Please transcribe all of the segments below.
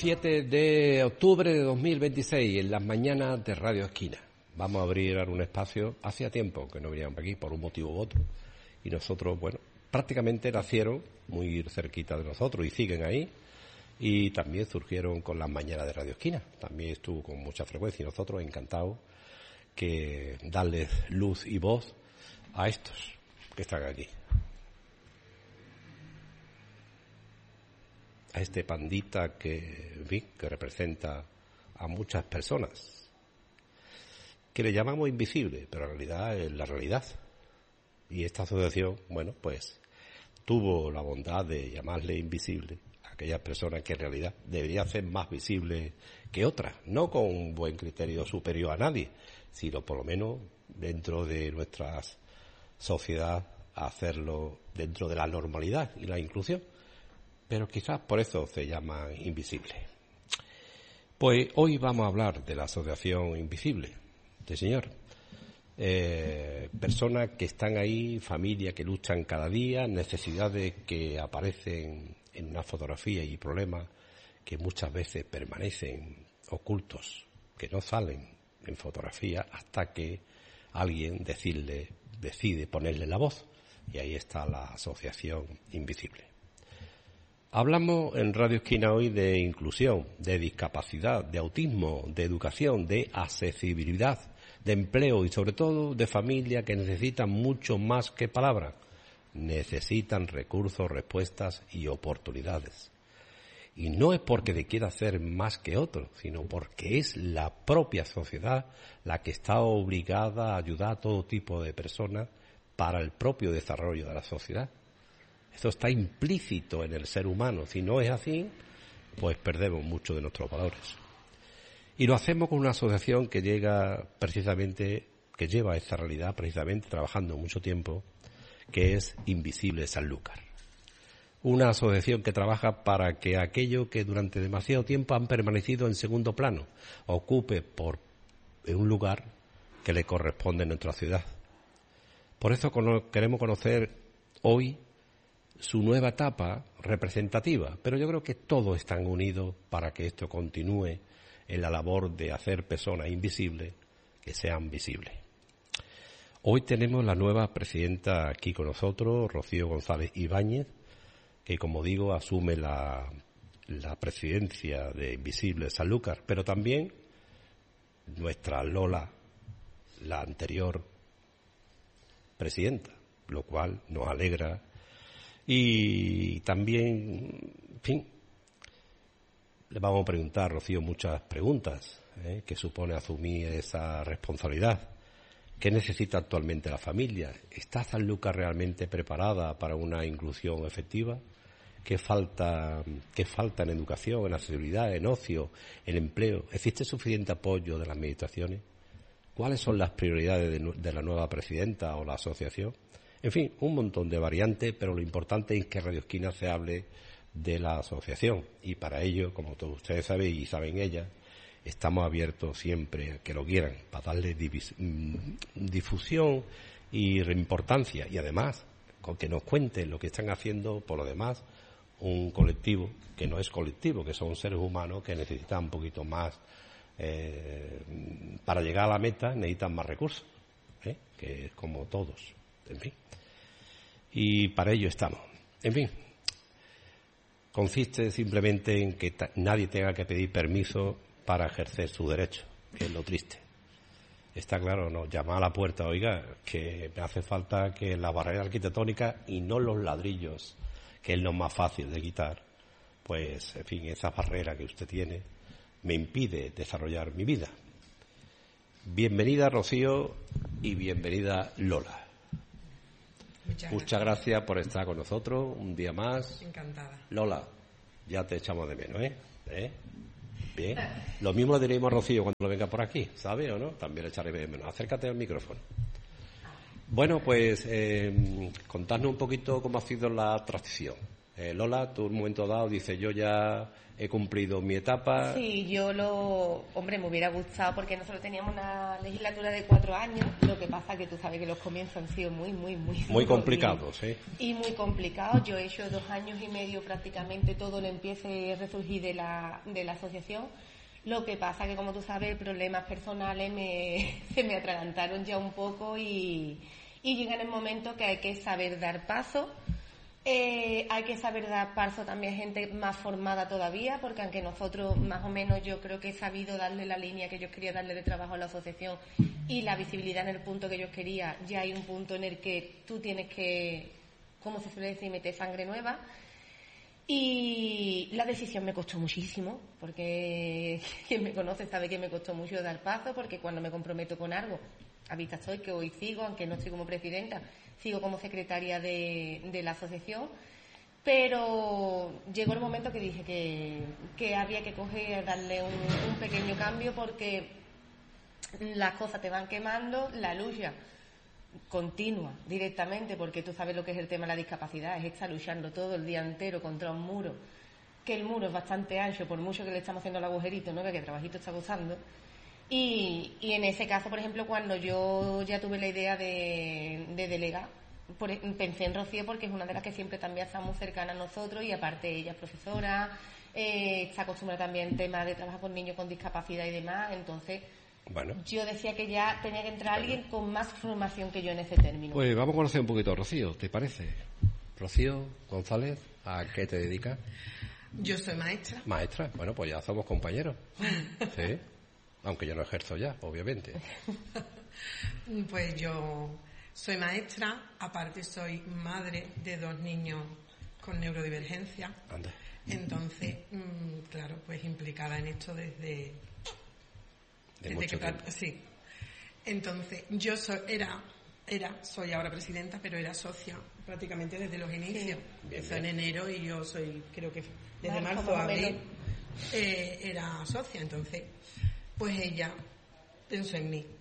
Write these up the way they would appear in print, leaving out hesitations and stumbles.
7 de octubre de 2026, en las mañanas de Radio Esquina. Vamos a abrir un espacio, hacía tiempo que no veníamos aquí por un motivo u otro, y nosotros, bueno, prácticamente nacieron muy cerquita de nosotros y siguen ahí, y también surgieron con las mañanas de Radio Esquina. También estuvo con mucha frecuencia y nosotros encantados que darles luz y voz a estos que están aquí. A este pandita que representa a muchas personas, que le llamamos invisible, pero en realidad es la realidad. Y esta asociación, bueno, pues tuvo la bondad de llamarle invisible a aquellas personas que en realidad deberían ser más visibles que otras, no con un buen criterio superior a nadie, sino por lo menos dentro de nuestra sociedad, hacerlo dentro de la normalidad y la inclusión. Pero quizás por eso se llama invisible. Pues hoy vamos a hablar de la asociación invisible, señor. Personas que están ahí, familias que luchan cada día, necesidades que aparecen en una fotografía y problemas que muchas veces permanecen ocultos, que no salen en fotografía hasta que alguien decide ponerle la voz. Y ahí está la asociación invisible. Hablamos en Radio Esquina hoy de inclusión, de discapacidad, de autismo, de educación, de accesibilidad, de empleo y sobre todo de familias que necesitan mucho más que palabras. Necesitan recursos, respuestas y oportunidades. Y no es porque te quiera hacer más que otro, sino porque es la propia sociedad la que está obligada a ayudar a todo tipo de personas para el propio desarrollo de la sociedad. Eso está implícito en el ser humano. Si no es así, pues perdemos mucho de nuestros valores. Y lo hacemos con una asociación que lleva a esta realidad precisamente trabajando mucho tiempo, que es Invisible Sanlúcar. Una asociación que trabaja para que aquello que durante demasiado tiempo han permanecido en segundo plano ocupe un lugar que le corresponde en nuestra ciudad. Por eso queremos conocer hoy su nueva etapa representativa, pero yo creo que todos están unidos para que esto continúe en la labor de hacer personas invisibles que sean visibles. Hoy tenemos la nueva presidenta aquí con nosotros, Rocío González Ibáñez, que como digo asume la presidencia de Invisible Sanlúcar, pero también nuestra Lola, la anterior presidenta, lo cual nos alegra. Y también, en fin, le vamos a preguntar a Rocío muchas preguntas, que supone asumir esa responsabilidad. ¿Qué necesita actualmente la familia? ¿Está Sanlúcar realmente preparada para una inclusión efectiva? ¿Qué falta en educación, en accesibilidad, en ocio, en empleo? ¿Existe suficiente apoyo de las administraciones? ¿Cuáles son las prioridades de la nueva presidenta o la asociación? En fin, un montón de variantes, pero lo importante es que Radio Esquina se hable de la asociación. Y para ello, como todos ustedes saben y saben ellas, estamos abiertos siempre a que lo quieran, para darle difusión y importancia. Y además, con que nos cuenten lo que están haciendo, por lo demás, un colectivo que no es colectivo, que son seres humanos que necesitan un poquito más, para llegar a la meta necesitan más recursos, que es como todos. En fin, y para ello estamos. En fin, consiste simplemente en que nadie tenga que pedir permiso para ejercer su derecho, que es lo triste. Está claro, no, llama a la puerta, oiga, que me hace falta que la barrera arquitectónica y no los ladrillos, que es lo más fácil de quitar, pues, en fin, esa barrera que usted tiene me impide desarrollar mi vida. Bienvenida, Rocío, y bienvenida, Lola. Muchas gracias por estar con nosotros un día más. Encantada. Lola, ya te echamos de menos, ¿eh? Bien. Lo mismo le diremos a Rocío cuando venga por aquí, ¿sabe o no? También le echaré de menos. Acércate al micrófono. Bueno, pues contadnos un poquito cómo ha sido la transición. Lola, tú en un momento dado dices, yo ya he cumplido mi etapa. Sí, hombre, me hubiera gustado porque nosotros teníamos una legislatura de 4 años, lo que pasa que tú sabes que los comienzos han sido muy complicados, ¿sí? Y muy complicados. Yo he hecho 2 años y medio prácticamente todo el empiece y resurgir de la asociación. Lo que pasa que, como tú sabes, problemas personales se me atragantaron ya un poco y llega en el momento que hay que saber dar paso. Hay que saber dar paso también a gente más formada todavía, porque aunque nosotros más o menos yo creo que he sabido darle la línea que yo quería darle de trabajo a la asociación y la visibilidad en el punto que yo quería, ya hay un punto en el que tú tienes que, como se suele decir, meter sangre nueva. Y la decisión me costó muchísimo, porque quien me conoce sabe que me costó mucho dar paso, porque cuando me comprometo con algo, a vista estoy que hoy sigo, aunque no estoy como presidenta, sigo como secretaria de la asociación, pero llegó el momento que dije que había que coger, darle un pequeño cambio, porque las cosas te van quemando, la lucha continua directamente, porque tú sabes lo que es el tema de la discapacidad, es estar luchando todo el día entero contra un muro, que el muro es bastante ancho, por mucho que le estamos haciendo el agujerito, ¿no? Que trabajito está gozando. Y en ese caso, por ejemplo, cuando yo ya tuve la idea de delegar, pensé en Rocío, porque es una de las que siempre también está muy cercana a nosotros, y aparte ella es profesora, está acostumbrada también al tema de trabajar con niños con discapacidad y demás. Entonces bueno, yo decía que ya tenía que entrar alguien con más formación que yo en ese término. Pues vamos a conocer un poquito a Rocío, ¿te parece? Rocío González, ¿a qué te dedicas? Yo soy maestra. Maestra, bueno, pues ya somos compañeros. Sí, aunque yo no ejerzo ya, obviamente. Pues yo soy maestra, aparte soy madre de 2 niños con neurodivergencia. Anda. Entonces, claro, pues implicada en esto desde mucho tiempo. Sí. Entonces, yo soy ahora presidenta, pero era socia prácticamente desde los inicios. Sí. Empezó en enero y yo soy, creo que desde marzo a abril, era socia. Entonces, pues ella pensó en mí.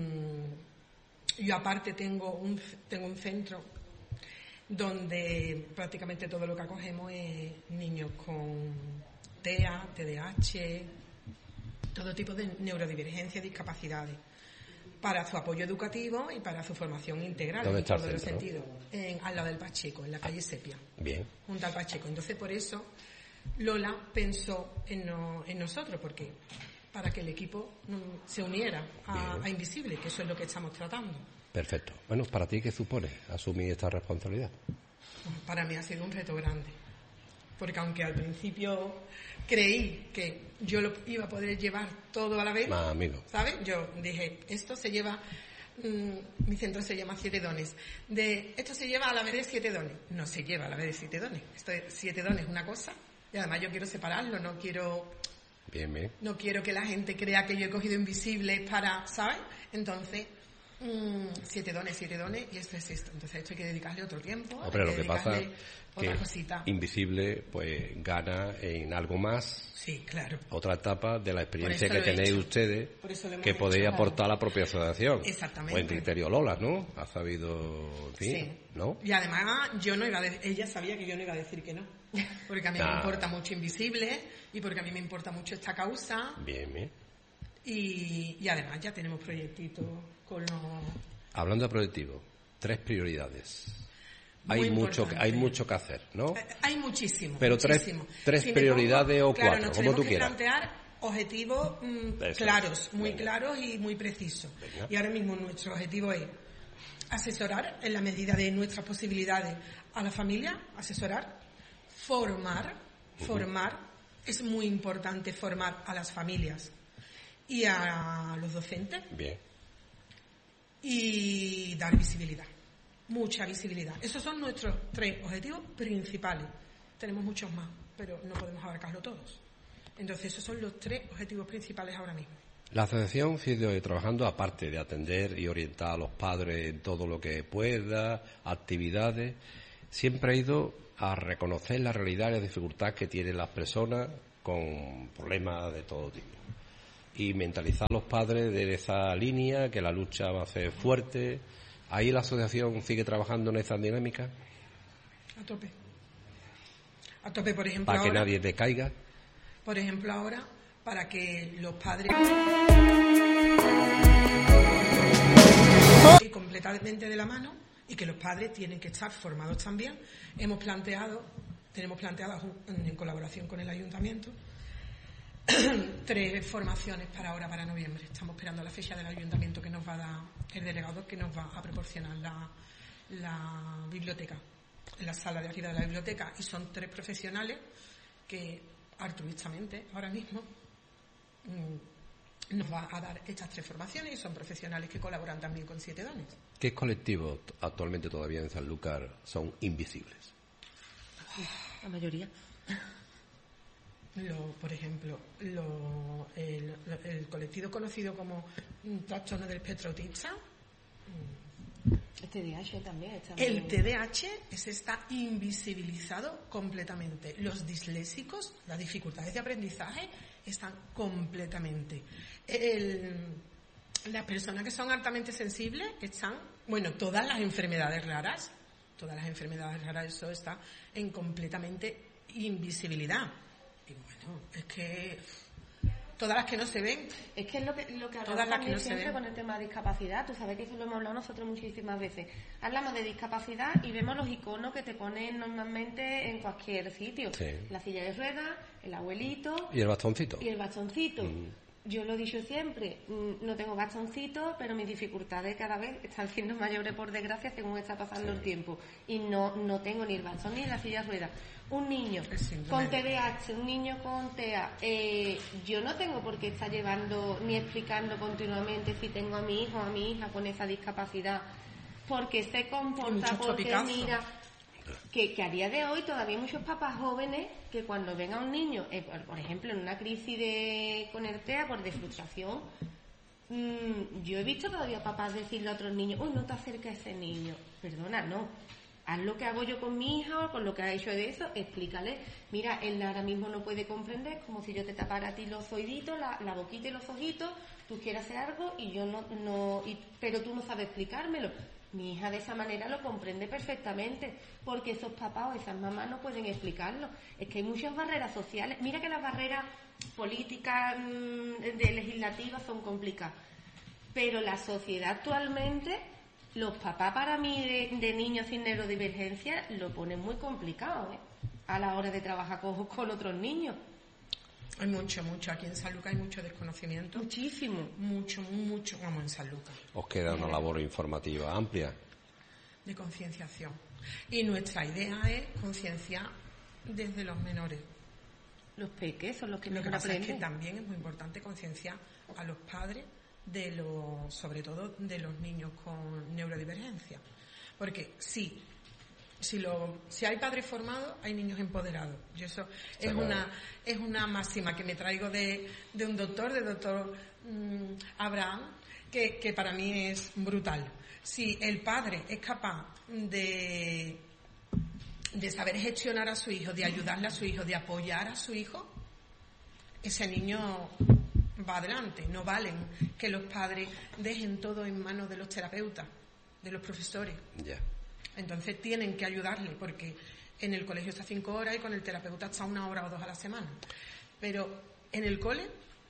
Yo aparte tengo un centro donde prácticamente todo lo que acogemos es niños con TEA, TDAH, todo tipo de neurodivergencia y discapacidades, para su apoyo educativo y para su formación integral en todos los sentidos, al lado del Pacheco, en la calle Sepia. Bien. Junto al Pacheco. Entonces, por eso Lola pensó en nosotros, porque para que el equipo se uniera a Invisible, que eso es lo que estamos tratando. Perfecto. Bueno, ¿para ti qué supone asumir esta responsabilidad? Para mí ha sido un reto grande, porque aunque al principio creí que yo lo iba a poder llevar todo a la vez, amigo, ¿sabes? Yo dije, esto se lleva, mi centro se llama 7 dones, esto se lleva a la vez de 7 dones. No se lleva a la vez de 7 dones. Esto de 7 dones es una cosa, y además yo quiero separarlo, no quiero que la gente crea que yo he cogido Invisible para, ¿sabes? Entonces, 7 dones, y esto es esto. Entonces esto hay que dedicarle otro tiempo. Hombre, lo que pasa es que cosita. Invisible pues gana en algo más. Sí, claro. Otra etapa de la experiencia que tenéis ustedes, que podéis aportar a la propia asociación. Exactamente. Buen criterio Lola, ¿no? Ha sabido, en fin, sí. ¿no? Y además ella sabía que yo no iba a decir que no, porque a mí me importa mucho Invisible y porque a mí me importa mucho esta causa. Bien. Y además ya tenemos proyectitos con los... Hablando de proyectivos, 3 prioridades. Hay mucho que hacer, ¿no? Hay muchísimo. Pero muchísimo. tres prioridades o 4, como tú quieras. Nos tenemos que plantear objetivos claros, muy claros y muy precisos. Venga. Y ahora mismo nuestro objetivo es asesorar en la medida de nuestras posibilidades a la familia, formar. Es muy importante formar a las familias y a los docentes. Bien. Y dar visibilidad, mucha visibilidad. Esos son nuestros 3 objetivos principales. Tenemos muchos más, pero no podemos abarcarlo todos. Entonces esos son los 3 objetivos principales ahora mismo. La asociación sigue trabajando, aparte de atender y orientar a los padres en todo lo que pueda, actividades, siempre ha ido a reconocer la realidad y la dificultad que tienen las personas con problemas de todo tipo. Y mentalizar a los padres de esa línea, que la lucha va a ser fuerte. ¿Ahí la asociación sigue trabajando en esa dinámica? A tope. A tope, por ejemplo, para que ahora, nadie decaiga. Por ejemplo, ahora, para que los padres... y completamente de la mano, y que los padres tienen que estar formados también. Tenemos planteado, en colaboración con el ayuntamiento, 3 formaciones para noviembre. Estamos esperando la fecha del ayuntamiento que nos va a dar el delegado, que nos va a proporcionar la biblioteca, en la sala de arriba de la biblioteca, y son 3 profesionales que altruistamente ahora mismo nos va a dar estas 3 formaciones, y son profesionales que colaboran también con 7 dones. ¿Qué colectivos actualmente todavía en Sanlúcar son invisibles? La mayoría. Por ejemplo, el colectivo conocido como trastorno del espectro autista. El TDAH también está. El TDAH está invisibilizado completamente. Los disléxicos, las dificultades de aprendizaje, están completamente. Las personas que son altamente sensibles están, todas las enfermedades raras, eso está en completamente invisibilidad. Y bueno, es que todas las que no se ven. Es que es lo que hablamos también siempre con el tema de discapacidad. Tú sabes que eso lo hemos hablado nosotros muchísimas veces. Hablamos de discapacidad y vemos los iconos que te ponen normalmente en cualquier sitio. Sí. La silla de ruedas, el abuelito... Y el bastoncito. Yo lo he dicho siempre, no tengo bastoncito, pero mis dificultades cada vez están siendo mayores, por desgracia, según está pasando el tiempo. Y no tengo ni el bastón ni la silla de ruedas. Un niño con TDAH, un niño con TEA, yo no tengo por qué estar llevando ni explicando continuamente si tengo a mi hijo o a mi hija con esa discapacidad, porque se comporta, porque mira... Que a día de hoy todavía hay muchos papás jóvenes que cuando ven a un niño, por ejemplo, en una crisis con el TEA, de frustración, yo he visto todavía papás decirle a otros niños, uy, no te acerques a ese niño. Perdona, no. Haz lo que hago yo con mi hija o con lo que ha hecho de eso, explícale. Mira, él ahora mismo no puede comprender, como si yo te tapara a ti los oíditos, la boquita y los ojitos, tú quieres hacer algo y yo pero tú no sabes explicármelo. Mi hija de esa manera lo comprende perfectamente, porque esos papás o esas mamás no pueden explicarlo. Es que hay muchas barreras sociales. Mira que las barreras políticas, legislativas son complicadas, pero la sociedad actualmente, los papás para mí de niños sin neurodivergencia lo ponen muy complicado, a la hora de trabajar con otros niños. Hay mucho. Aquí en Sanlúcar hay mucho desconocimiento. Muchísimo. Mucho, vamos, en Sanlúcar. Os queda una labor informativa amplia. De concienciación. Y nuestra idea es concienciar desde los menores. Los peques son los que mejor aprenden. Lo que pasa es que también es muy importante concienciar a los padres, sobre todo de los niños con neurodivergencia. Porque si hay padres formados, hay niños empoderados. Y eso es una máxima que me traigo de un doctor, del doctor Abraham, que para mí es brutal. Si el padre es capaz de saber gestionar a su hijo, de ayudarle a su hijo, de apoyar a su hijo, ese niño va adelante. No valen que los padres dejen todo en manos de los terapeutas, de los profesores. Ya. Entonces tienen que ayudarle, porque en el colegio está 5 horas y con el terapeuta está 1 hora o 2 a la semana. Pero en el cole,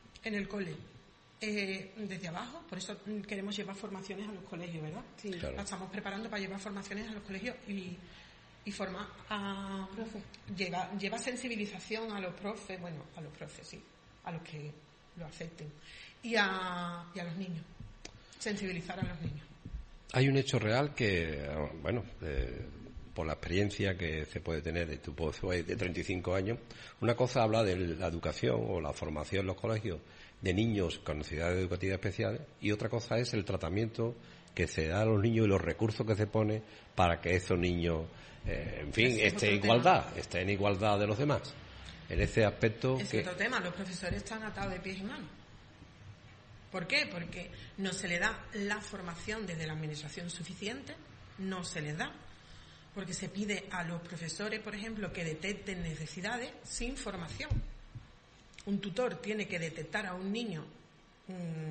desde abajo, por eso queremos llevar formaciones a los colegios, ¿verdad? Sí, claro. La estamos preparando para llevar formaciones a los colegios y formar a... Lleva sensibilización a los profes, sí, a los que lo acepten, y a los niños, sensibilizar a los niños. Hay un hecho real que, por la experiencia que se puede tener de tu pozo de 35 años, una cosa habla de la educación o la formación en los colegios de niños con necesidades educativas especiales, y otra cosa es el tratamiento que se da a los niños y los recursos que se pone para que esos niños, estén en igualdad de los demás. En ese aspecto... Es otro tema, los profesores están atados de pies y manos. ¿Por qué? Porque no se le da la formación desde la administración suficiente, no se les da. Porque se pide a los profesores, por ejemplo, que detecten necesidades sin formación. Un tutor tiene que detectar a un niño